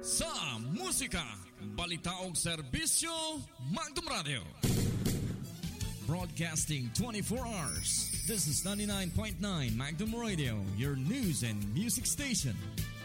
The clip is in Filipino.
Sa musika, balita o serbisyo, Magdum Radio. Broadcasting 24 hours. This is 99.9 Magdum Radio, your news and music station.